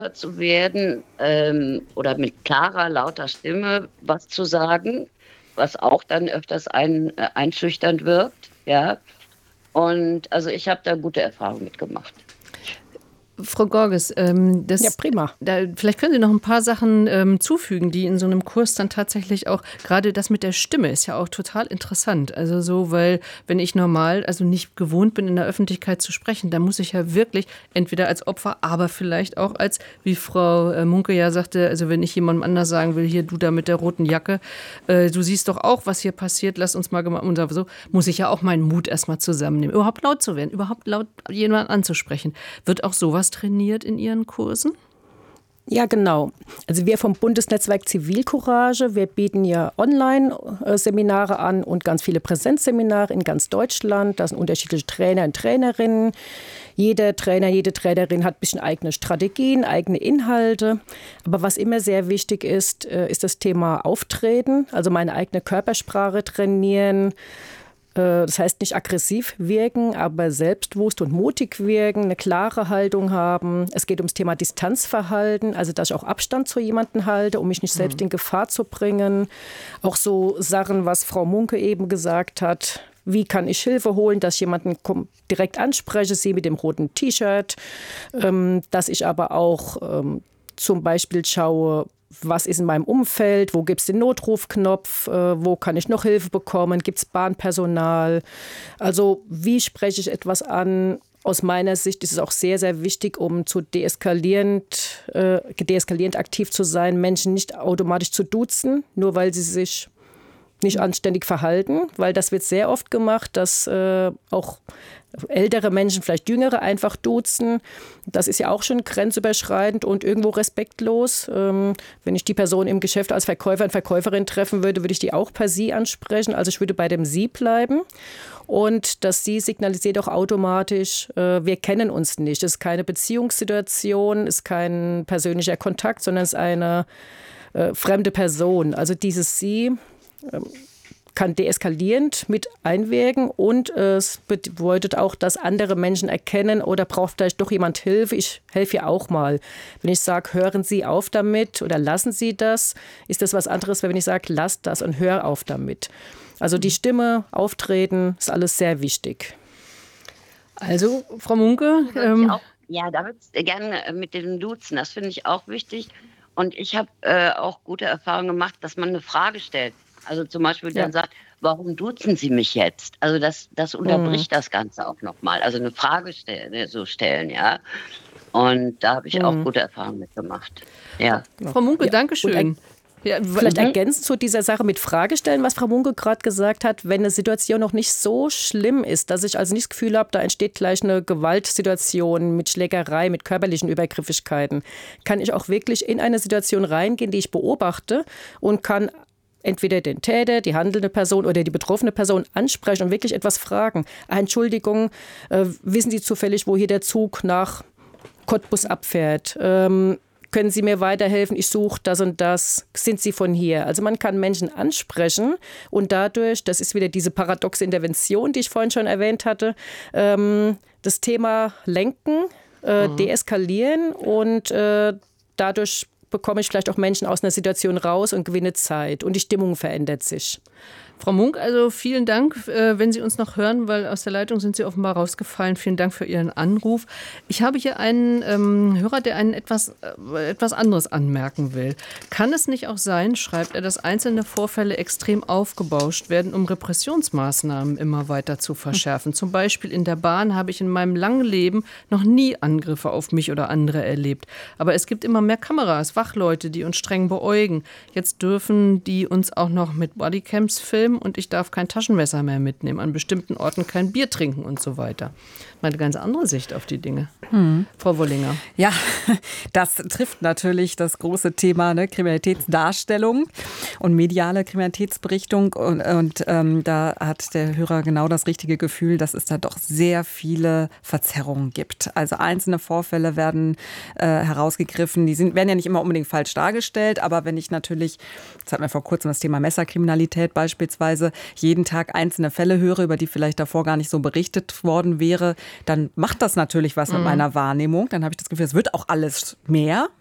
zu werden, oder mit klarer, lauter Stimme was zu sagen, was auch dann öfters einschüchternd wirkt, ja. Und also ich habe da gute Erfahrungen mitgemacht. Frau Gorges, Ja, prima. Vielleicht können Sie noch ein paar Sachen zufügen, die in so einem Kurs dann tatsächlich auch, gerade das mit der Stimme ist ja auch total interessant. Also so, weil wenn ich normal, also nicht gewohnt bin, in der Öffentlichkeit zu sprechen, dann muss ich ja wirklich entweder als Opfer, aber vielleicht auch als, wie Frau Munke ja sagte, also wenn ich jemandem anders sagen will, hier du da mit der roten Jacke, du siehst doch auch, was hier passiert, lass uns mal gemeinsam, und so, muss ich ja auch meinen Mut erstmal zusammennehmen, überhaupt laut zu werden, überhaupt laut jemanden anzusprechen. Wird auch sowas trainiert in Ihren Kursen? Ja, genau. Also wir vom Bundesnetzwerk Zivilcourage, wir bieten ja Online-Seminare an und ganz viele Präsenzseminare in ganz Deutschland. Da sind unterschiedliche Trainer und Trainerinnen. Jeder Trainer, jede Trainerin hat ein bisschen eigene Strategien, eigene Inhalte. Aber was immer sehr wichtig ist, ist das Thema Auftreten, also meine eigene Körpersprache trainieren. Das heißt nicht aggressiv wirken, aber selbstbewusst und mutig wirken, eine klare Haltung haben. Es geht ums Thema Distanzverhalten, also dass ich auch Abstand zu jemandem halte, um mich nicht selbst in Gefahr zu bringen. Auch so Sachen, was Frau Munke eben gesagt hat. Wie kann ich Hilfe holen, dass ich jemanden direkt anspreche, sie mit dem roten T-Shirt, dass ich aber auch zum Beispiel schaue, was ist in meinem Umfeld, wo gibt es den Notrufknopf, wo kann ich noch Hilfe bekommen, gibt es Bahnpersonal. Also wie spreche ich etwas an? Aus meiner Sicht ist es auch sehr, sehr wichtig, um zu deeskalierend aktiv zu sein, Menschen nicht automatisch zu duzen, nur weil sie sich nicht anständig verhalten, weil das wird sehr oft gemacht, dass auch ältere Menschen, vielleicht jüngere, einfach duzen. Das ist ja auch schon grenzüberschreitend und irgendwo respektlos. Wenn ich die Person im Geschäft als Verkäufer und Verkäuferin treffen würde, würde ich die auch per Sie ansprechen. Also ich würde bei dem Sie bleiben. Und das Sie signalisiert auch automatisch, wir kennen uns nicht. Es ist keine Beziehungssituation, es ist kein persönlicher Kontakt, sondern es ist eine fremde Person. Also dieses Sie kann deeskalierend mit einwirken und es bedeutet auch, dass andere Menschen erkennen, oder braucht vielleicht doch jemand Hilfe, ich helfe ja auch mal. Wenn ich sage, hören Sie auf damit oder lassen Sie das, ist das was anderes, als wenn ich sage, lass das und hör auf damit. Also die Stimme, Auftreten, ist alles sehr wichtig. Also, Frau Munke? Ja, da würde ich gerne mit dem Duzen, das finde ich auch wichtig. Und ich habe auch gute Erfahrungen gemacht, dass man eine Frage stellt. Also zum Beispiel dann sagt, warum duzen Sie mich jetzt? Also das unterbricht das Ganze auch nochmal. Also eine Frage stellen, ja. Und da habe ich auch gute Erfahrungen mitgemacht. Ja. Frau Munke, danke schön. Vielleicht ergänzt zu dieser Sache mit Frage stellen, was Frau Munke gerade gesagt hat, wenn eine Situation noch nicht so schlimm ist, dass ich also nicht das Gefühl habe, da entsteht gleich eine Gewaltsituation mit Schlägerei, mit körperlichen Übergriffigkeiten, kann ich auch wirklich in eine Situation reingehen, die ich beobachte und kann entweder den Täter, die handelnde Person oder die betroffene Person ansprechen und wirklich etwas fragen. Entschuldigung, wissen Sie zufällig, wo hier der Zug nach Cottbus abfährt? Können Sie mir weiterhelfen? Ich suche das und das. Sind Sie von hier? Also man kann Menschen ansprechen und dadurch, das ist wieder diese paradoxe Intervention, die ich vorhin schon erwähnt hatte, das Thema lenken, deeskalieren und dadurch bekomme ich vielleicht auch Menschen aus einer Situation raus und gewinne Zeit und die Stimmung verändert sich. Frau Munk, also vielen Dank, wenn Sie uns noch hören, weil aus der Leitung sind Sie offenbar rausgefallen. Vielen Dank für Ihren Anruf. Ich habe hier einen Hörer, der etwas anderes anmerken will. Kann es nicht auch sein, schreibt er, dass einzelne Vorfälle extrem aufgebauscht werden, um Repressionsmaßnahmen immer weiter zu verschärfen? Zum Beispiel in der Bahn habe ich in meinem langen Leben noch nie Angriffe auf mich oder andere erlebt. Aber es gibt immer mehr Kameras, Wachleute, die uns streng beäugen. Jetzt dürfen die uns auch noch mit Bodycams filmen und ich darf kein Taschenmesser mehr mitnehmen, an bestimmten Orten kein Bier trinken und so weiter. Eine ganz andere Sicht auf die Dinge. Frau Wollinger. Ja, das trifft natürlich das große Thema, ne, Kriminalitätsdarstellung und mediale Kriminalitätsberichtung. Und da hat der Hörer genau das richtige Gefühl, dass es da doch sehr viele Verzerrungen gibt. Also einzelne Vorfälle werden herausgegriffen. Werden ja nicht immer unbedingt falsch dargestellt, aber wenn ich natürlich, jetzt hatten wir vor kurzem das Thema Messerkriminalität beispielsweise, beispielsweise jeden Tag einzelne Fälle höre, über die vielleicht davor gar nicht so berichtet worden wäre, dann macht das natürlich was mit meiner Wahrnehmung. Dann habe ich das Gefühl, es wird auch alles mehr.